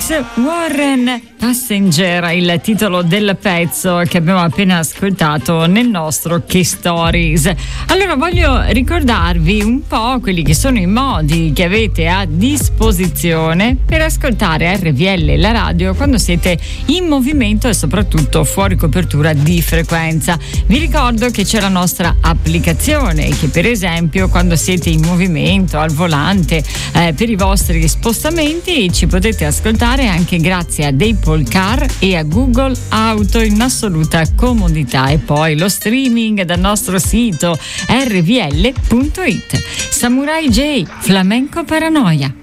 Hendrix, Warren Passenger, il titolo del pezzo che abbiamo appena ascoltato nel nostro Che Stories. Allora voglio ricordarvi un po' quelli che sono i modi che avete a disposizione per ascoltare RVL, la radio, quando siete in movimento e soprattutto fuori copertura di frequenza. Vi ricordo che c'è la nostra applicazione che, per esempio, quando siete in movimento al volante per i vostri spostamenti, ci potete ascoltare anche grazie a dei Car e a Google Auto in assoluta comodità. E poi lo streaming dal nostro sito rvl.it. Samurai J, Flamenco Paranoia.